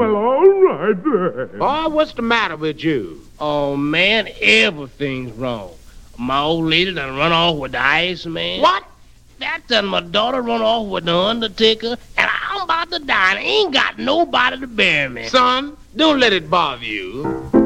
Well, all right then. Oh, what's the matter with you? Oh, man, everything's wrong. My old lady done run off with the Iceman. What? That done my daughter run off with the Undertaker, and I'm about to die, and I ain't got nobody to bury me. Son, don't let it bother you.